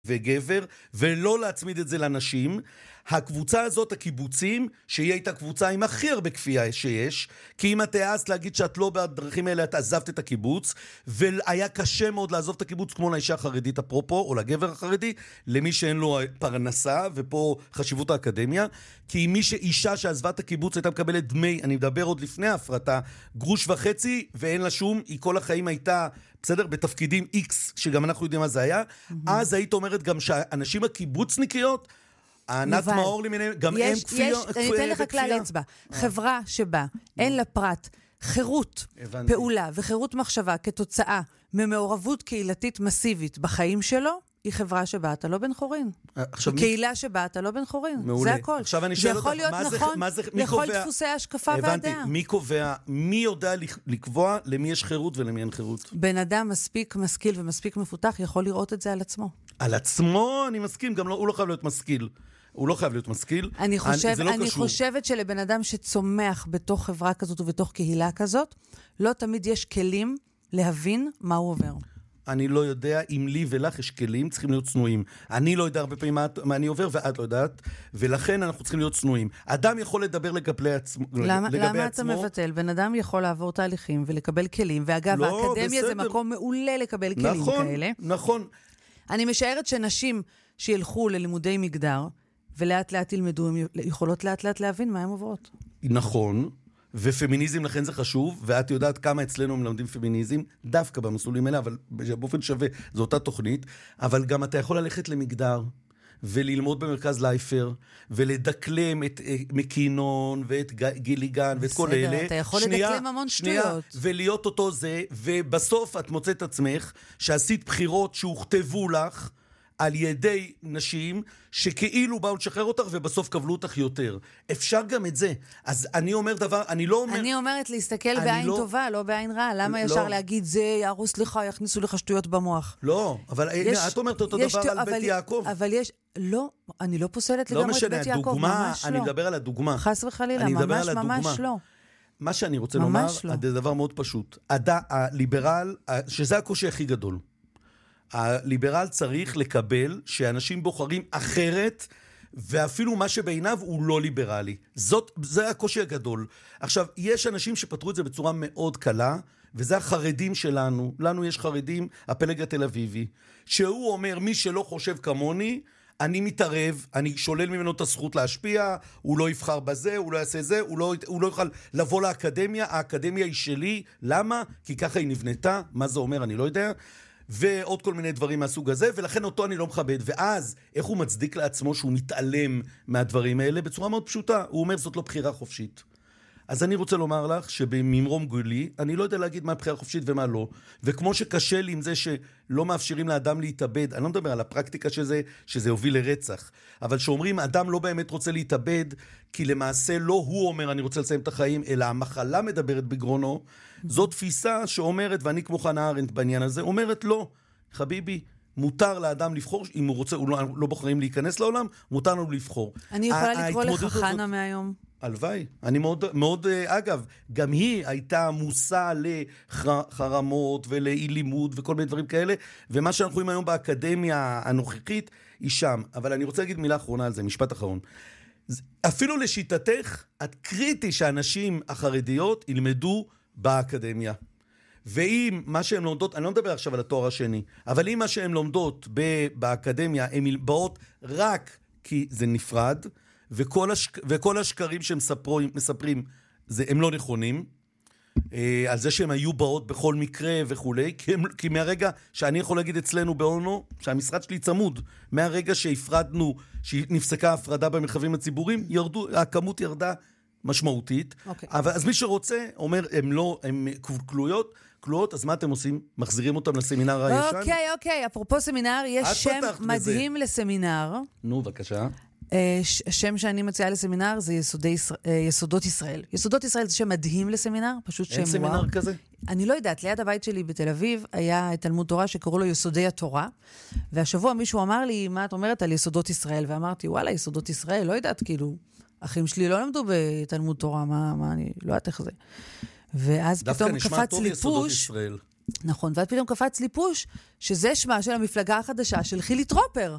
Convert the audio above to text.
וגבר, ולא להצמיד את זה לנשים. הקבוצה הזאת, הקיבוצים, שהיא הייתה קבוצה עם הכי הרבה כפייה שיש, כי אם את העזת להגיד שאת לא בדרכים האלה, את עזבת את הקיבוץ, והיה קשה מאוד לעזוב את הקיבוץ, כמו לאישה החרדית אפרופו, או לגבר החרדי, למי שאין לו פרנסה, ופה חשיבות האקדמיה, כי אישה שעזבה את הקיבוץ הייתה מקבלת דמי, אני מדבר עוד לפני ההפרטה, 1.5 גרוש, ואין לה שום, היא כל החיים הייתה, בסדר, בתפקידים X, שגם אנחנו יודעים מה זה היה, אז היית אומרת גם שהאנשים הקיבוצניקיות, ענת מאור למיניהם, גם הם כפיות. אני אתן לך כלל אצבע. חברה שבה אין לפרט חירות פעולה וחירות מחשבה כתוצאה ממעורבות קהילתית מסיבית בחיים שלו, היא חברה שבה אתה לא בן חורין. קהילה שבה אתה לא בן חורין. זה הכל. עכשיו אני שואל אותך, לכל דפוסי ההשקפה והדעה. מי קובע, מי יודע לקבוע למי יש חירות ולמי אין חירות? בן אדם מספיק משכיל ומספיק מפותח יכול לראות את זה על עצמו. על עצמו אני מסכים, גם הוא לא חייב להיות משכיל. הוא לא חייב להיות משכיל. אני חושבת שלבן אדם שצומח בתוך חברה כזאת ובתוך קהילה כזאת, לא תמיד יש כלים להבין מה הוא עובר. אני לא יודע אם לי ולך יש כלים, צריכים להיות צנועים. אני לא יודע הרבה פעמים מה אני עובר, ואת לא יודעת, ולכן אנחנו צריכים להיות צנועים. אדם יכול לדבר לגבי עצמו. למה אתה מבטל? בן אדם יכול לעבור תהליכים ולקבל כלים, ואגב, האקדמיה זה מקום מעולה לקבל כלים כאלה. נכון. אני משערת שנשים שילכו ללימודי מגדר, ולאט לאט ילמדו, הן יכולות לאט לאט להבין מה הן עוברות. נכון. ופמיניזם לכן זה חשוב, ואת יודעת כמה אצלנו מלמדים פמיניזם, דווקא במסלולים האלה, אבל באופן שווה, זו אותה תוכנית, אבל גם אתה יכול ללכת למגדר, וללמוד במרכז לייפר, ולדקלם את מקינון, ואת גיליגן, ואת כל אלה. בסדר, אתה יכול לדקלם המון שטויות. ולהיות אותו זה, ובסוף את מוצאת עצמך, שעשית בחירות שהוכתבו לך, על ידי נשים שכאילו באו לשחרר אותך ובסוף קבלו אותך יותר. אפשר גם את זה. אז אני אומר דבר, אני לא אומר... אני אומרת להסתכל בעין טובה, לא בעין רעה. למה ישר להגיד זה יהרוס לך, יכניסו לך שטויות במוח? לא, אבל את אומרת אותו דבר על בית יעקב. אבל יש... לא, אני לא פוסלת לגמרי את בית יעקב, ממש לא. אני מדבר על הדוגמה. חס וחלילה, ממש לא. מה שאני רוצה לומר, זה דבר מאוד פשוט. הליברל, שזה הקושי הכי גדול. הליברל צריך לקבל שאנשים בוחרים אחרת, ואפילו מה שבעיניו הוא לא ליברלי. זה הקושי הגדול. עכשיו, יש אנשים שפתרו את זה בצורה מאוד קלה, וזה החרדים שלנו. לנו יש חרדים, הפלג התל אביבי, שהוא אומר, מי שלא חושב כמוני, אני מתערב, אני שולל ממנו את הזכות להשפיע, הוא לא יבחר בזה, הוא לא יעשה זה, הוא לא יוכל לבוא לאקדמיה, האקדמיה היא שלי. למה? כי ככה היא נבנתה. מה זה אומר? אני לא יודע. ועוד כל מיני דברים מהסוג הזה, ולכן אותו אני לא מכבד. ואז, איך הוא מצדיק לעצמו שהוא מתעלם מהדברים האלה? בצורה מאוד פשוטה. הוא אומר, זאת לא בחירה חופשית. אז אני רוצה לומר לך שבממרום גולי, אני לא יודע להגיד מה בחירה חופשית ומה לא. וכמו שקשה לי עם זה שלא מאפשרים לאדם להתאבד, אני לא מדבר על הפרקטיקה שזה הוביל לרצח. אבל שאומרים, אדם לא באמת רוצה להתאבד, כי למעשה לא הוא אומר, אני רוצה לסיים את החיים, אלא המחלה מדברת בגרונו. זו תפיסה שאומרת, ואני כמו חנה ארנדט בעניין הזה, אומרת לא, חביבי, מותר לאדם לבחור, אם הוא רוצה, הוא לא בוחרים להיכנס לעולם, מותר לנו לבחור. אני יכולה לקרוא לך חנה מהיום. הלוואי. אני מאוד, אגב, גם היא הייתה מושא לחרמות ולאי לימוד וכל מיני דברים כאלה, ומה שאנחנו רואים היום באקדמיה הנוכחית היא שם. אבל אני רוצה להגיד מילה אחרונה על זה, משפט אחרון. אפילו לשיטתך, את קריטי שאנשים החרדיות ילמדו באקדמיה. ואם מה שהן לומדות, אני לא מדבר עכשיו על התואר השני, אבל אם מה שהן לומדות באקדמיה, הן באות רק כי זה נפרד, וכל השקרים שהם מספרים, הם לא נכונים, על זה שהם היו באות בכל מקרה וכולי, כי מהרגע שאני יכול להגיד אצלנו באונו, שהמשרד שלי צמוד, מהרגע שהפרדנו, שנפסקה הפרדה במרחבים הציבוריים, הכמות ירדה משמעותית. אבל אז מי שרוצה, אומר, הם כלויות, אז מה אתם עושים? מחזירים אותם לסמינר הישן? אוקיי, אפרופו סמינר, יש שם מדהים לסמינר. נו, בבקשה. השם שאני מציעה לסמינר זה יסודות ישראל. יסודות ישראל זה שם מדהים לסמינר, פשוט שם וואו. אין סמינר כזה? אני לא יודעת, ליד הבית שלי בתל אביב היה תלמוד תורה שקראו לו יסודי התורה, והשבוע מישהו אמר לי, מה את אומרת על יסודות ישראל? ואמרתי, וואלה, יסודות ישראל, לא יודעת, כאילו, אחים שלי לא למדו בתלמוד תורה, מה אני לא יודעת איך זה. ואז פתאום קפץ לי פוש, נכון, ואז פתאום קפץ לי פוש, שזה שמה של המפלגה החדשה של חילי טרופר.